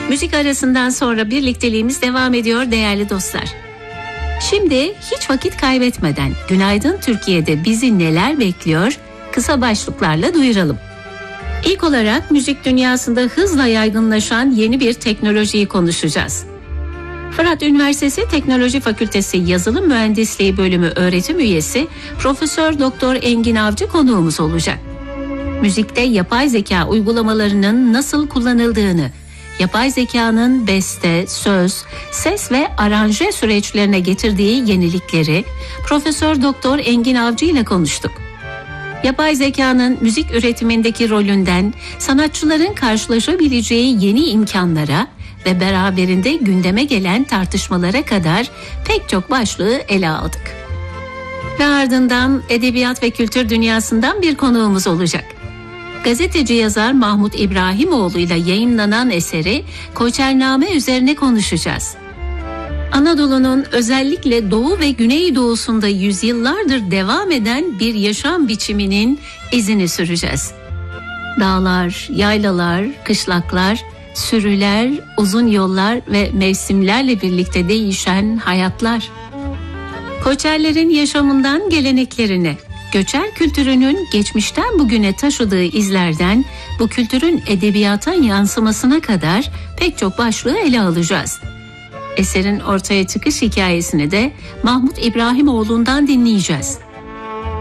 Müzik arasından sonra birlikteliğimiz devam ediyor değerli dostlar. Şimdi hiç vakit kaybetmeden Günaydın Türkiye'de bizi neler bekliyor kısa başlıklarla duyuralım. İlk olarak müzik dünyasında hızla yaygınlaşan yeni bir teknolojiyi konuşacağız. Fırat Üniversitesi Teknoloji Fakültesi Yazılım Mühendisliği Bölümü öğretim üyesi Profesör Doktor Engin Avcı konuğumuz olacak. Müzikte yapay zeka uygulamalarının nasıl kullanıldığını, yapay zekanın beste, söz, ses ve aranje süreçlerine getirdiği yenilikleri Profesör Doktor Engin Avcı ile konuştuk. Yapay zekanın müzik üretimindeki rolünden sanatçıların karşılaşabileceği yeni imkanlara ve beraberinde gündeme gelen tartışmalara kadar pek çok başlığı ele aldık. Ve ardından edebiyat ve kültür dünyasından bir konuğumuz olacak. Gazeteci yazar Mahmut İbrahimoğlu ile yayımlanan eseri Koçername üzerine konuşacağız. Anadolu'nun özellikle doğu ve güneydoğusunda yüzyıllardır devam eden bir yaşam biçiminin izini süreceğiz. Dağlar, yaylalar, kışlaklar, sürüler, uzun yollar ve mevsimlerle birlikte değişen hayatlar. Koçerlerin yaşamından geleneklerine, göçer kültürünün geçmişten bugüne taşıdığı izlerden bu kültürün edebiyata yansımasına kadar pek çok başlığı ele alacağız. Eserin ortaya çıkış hikayesini de Mahmut İbrahimoğlu'ndan dinleyeceğiz.